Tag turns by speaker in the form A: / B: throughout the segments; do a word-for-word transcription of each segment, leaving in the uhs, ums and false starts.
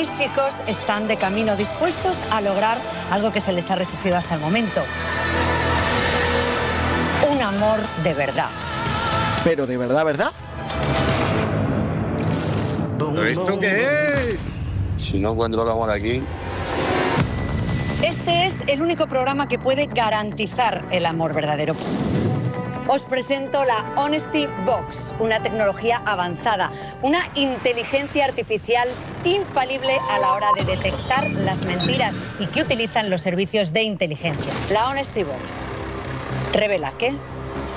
A: mis chicos están de camino, dispuestos a lograr algo que se les ha resistido hasta el momento. Un amor de verdad.
B: Pero de verdad, ¿verdad?
C: ¿Esto qué es? Si no encuentro el amor aquí...
A: Este es el único programa que puede garantizar el amor verdadero. Os presento la Honesty Box, una tecnología avanzada, una inteligencia artificial infalible a la hora de detectar las mentiras y que utilizan los servicios de inteligencia. La Honesty Box revela que...
D: No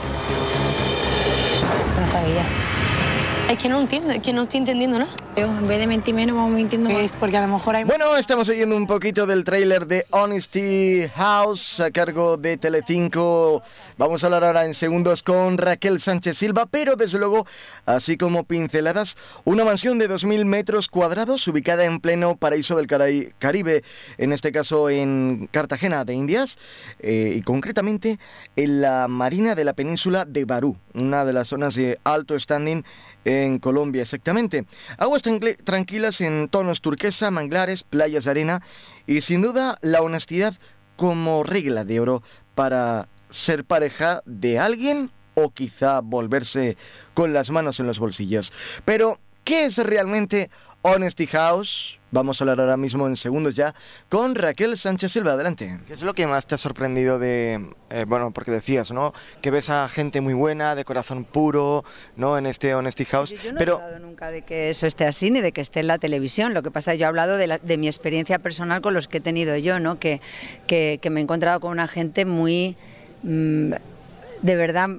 D: sabía. Es que no lo entiendo, es que no estoy entendiendo nada.
E: En vez de mentir menos, vamos mintiendo más.
D: Es porque a lo mejor hay...
B: Bueno, estamos oyendo un poquito del tráiler de Honesty House a cargo de Telecinco. Vamos a hablar ahora en segundos con Raquel Sánchez Silva, pero desde luego, así como pinceladas, una mansión de dos mil metros cuadrados ubicada en pleno paraíso del Cari- Caribe, en este caso en Cartagena de Indias, eh, y concretamente en la marina de la península de Barú, una de las zonas de alto standing en Colombia, exactamente. Aguas tranqui- tranquilas en tonos turquesa, manglares, playas de arena y sin duda la honestidad como regla de oro para ser pareja de alguien o quizá volverse con las manos en los bolsillos. Pero, ¿qué es realmente Honesty House? Vamos a hablar ahora mismo en segundos ya con Raquel Sánchez Silva. Adelante. ¿Qué es lo que más te ha sorprendido de, eh, bueno, porque decías, ¿no?, que ves a gente muy buena, de corazón puro, ¿no?, en este Honesty House?
F: Yo no
B: pero...
F: he hablado nunca de que eso esté así ni de que esté en la televisión. Lo que pasa es que yo he hablado de, la, de mi experiencia personal con los que he tenido yo, ¿no? Que, que, que me he encontrado con una gente muy, mmm, de verdad...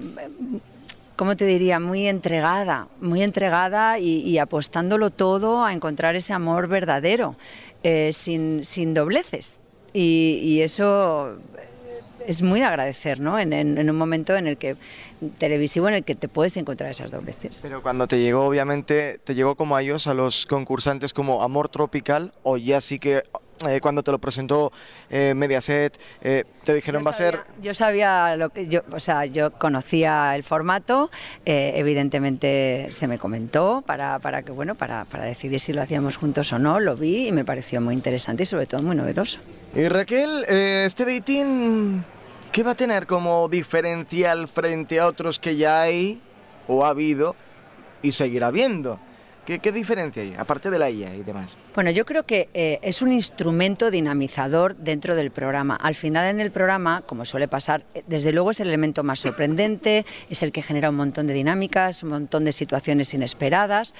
F: ¿Cómo te diría? Muy entregada, muy entregada y, y apostándolo todo a encontrar ese amor verdadero, eh, sin, sin dobleces. Y, y eso es muy de agradecer, ¿no? En, en, en un momento en el que televisivo en el que te puedes encontrar esas dobleces.
B: Pero cuando te llegó, obviamente, te llegó como a ellos, a los concursantes, como amor tropical, o ya sí que... Eh, cuando te lo presentó eh, Mediaset, eh, te dijeron
F: Yo
B: va
F: sabía,
B: a ser...
F: Yo sabía lo que yo, o sea, yo conocía el formato, eh, evidentemente se me comentó para, para que bueno, para, para decidir si lo hacíamos juntos o no, lo vi y me pareció muy interesante y sobre todo muy novedoso.
B: Y Raquel, eh, este dating, ¿qué va a tener como diferencial frente a otros que ya hay o ha habido y seguirá habiendo? ¿Qué, qué diferencia hay, aparte de la I A y demás?
F: Bueno, yo creo que eh, es un instrumento dinamizador dentro del programa. Al final en el programa, como suele pasar, desde luego es el elemento más sorprendente, es el que genera un montón de dinámicas, un montón de situaciones inesperadas.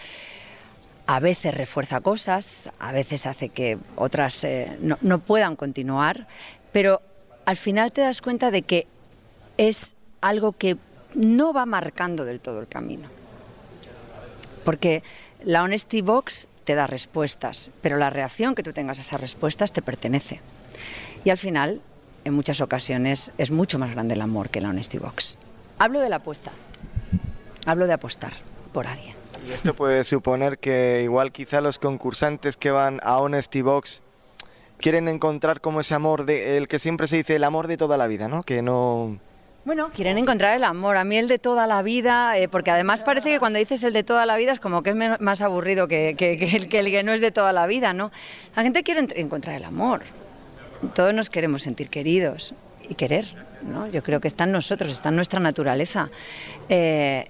F: A veces refuerza cosas, a veces hace que otras eh, no, no puedan continuar, pero al final te das cuenta de que es algo que no va marcando del todo el camino. Porque la Honesty Box te da respuestas, pero la reacción que tú tengas a esas respuestas te pertenece. Y al final, en muchas ocasiones, es mucho más grande el amor que la Honesty Box. Hablo de la apuesta, hablo de apostar por alguien.
B: Y esto puede suponer que igual quizá los concursantes que van a Honesty Box quieren encontrar como ese amor, de, el que siempre se dice el amor de toda la vida, ¿no? Que no...
F: Bueno, quieren encontrar el amor, a mí el de toda la vida, eh, porque además parece que cuando dices el de toda la vida es como que es más aburrido que, que, que, el, que el que no es de toda la vida, ¿no? La gente quiere encontrar el amor, todos nos queremos sentir queridos y querer, ¿no? Yo creo que está en nosotros, está en nuestra naturaleza. Eh,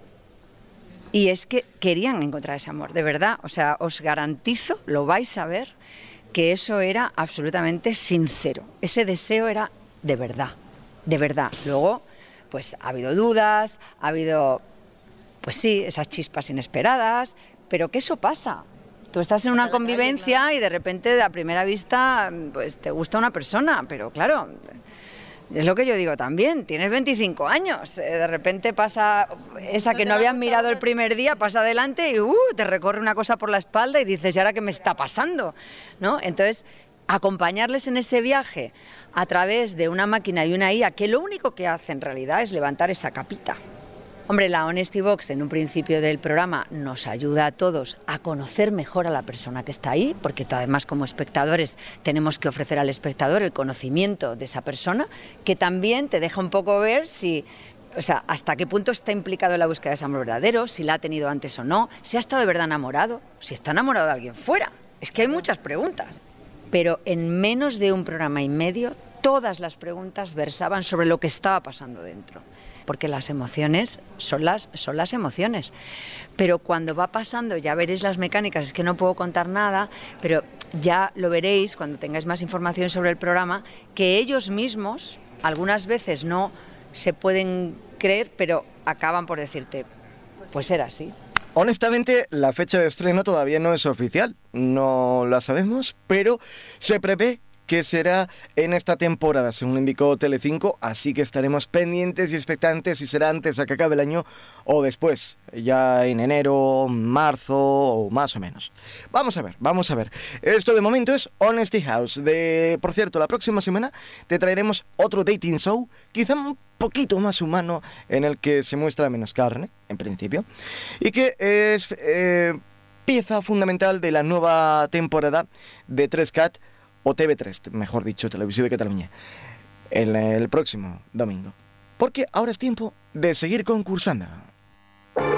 F: y es que querían encontrar ese amor, de verdad, o sea, os garantizo, lo vais a ver, que eso era absolutamente sincero, ese deseo era de verdad, de verdad. Luego... pues ha habido dudas, ha habido, pues sí, esas chispas inesperadas, pero que eso pasa. Tú estás en una convivencia y de repente a primera vista pues te gusta una persona, pero claro, es lo que yo digo también, tienes veinticinco años, de repente pasa esa que no habían mirado el primer día, pasa adelante y uh, te recorre una cosa por la espalda y dices, ¿y ahora qué me está pasando? ¿No? Entonces... acompañarles en ese viaje a través de una máquina y una I A que lo único que hace en realidad es levantar esa capita. Hombre, la Honesty Box en un principio del programa nos ayuda a todos a conocer mejor a la persona que está ahí, porque además como espectadores tenemos que ofrecer al espectador el conocimiento de esa persona, que también te deja un poco ver si... O sea, hasta qué punto está implicado en la búsqueda de ese amor verdadero, si la ha tenido antes o no, si ha estado de verdad enamorado, si está enamorado de alguien fuera. Es que hay muchas preguntas, pero en menos de un programa y medio todas las preguntas versaban sobre lo que estaba pasando dentro. Porque las emociones son las, son las emociones. Pero cuando va pasando, ya veréis las mecánicas, es que no puedo contar nada, pero ya lo veréis cuando tengáis más información sobre el programa, que ellos mismos algunas veces no se pueden creer, pero acaban por decirte, pues era así.
B: Honestamente, la fecha de estreno todavía no es oficial, no la sabemos, pero se prevé que será en esta temporada, según indicó Telecinco, así que estaremos pendientes y expectantes si será antes a que acabe el año o después, ya en enero, marzo o más o menos. Vamos a ver, vamos a ver. Esto de momento es Honesty House. De, por cierto, la próxima semana te traeremos otro dating show, quizá un poquito más humano, en el que se muestra menos carne, en principio, y que es eh, pieza fundamental de la nueva temporada de tres cat, o T V tres, mejor dicho, Televisión de Cataluña, el, el próximo domingo. Porque ahora es tiempo de seguir concursando.